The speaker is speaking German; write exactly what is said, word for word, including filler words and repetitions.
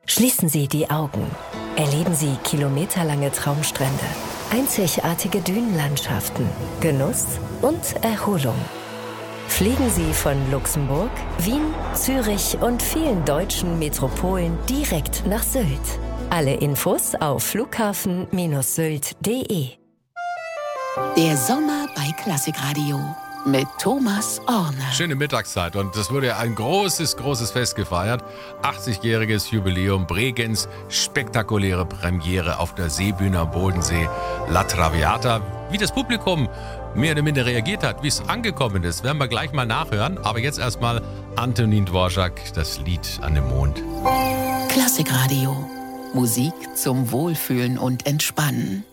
Schließen Sie die Augen. Erleben Sie kilometerlange Traumstrände, einzigartige Dünenlandschaften, Genuss und Erholung. Fliegen Sie von Luxemburg, Wien, Zürich und vielen deutschen Metropolen direkt nach Sylt. Alle Infos auf flughafen Bindestrich sylt punkt de. Der Sommer bei Klassikradio mit Thomas Orner. Schöne Mittagszeit und es wurde ein großes, großes Fest gefeiert. achtzigjähriges Jubiläum Bregenz, spektakuläre Premiere auf der Seebühne am Bodensee, La Traviata. Wie das Publikum mehr oder minder reagiert hat, wie es angekommen ist, werden wir gleich mal nachhören. Aber jetzt erstmal Antonin Dvorak, das Lied an dem Mond. Klassikradio. Musik zum Wohlfühlen und Entspannen.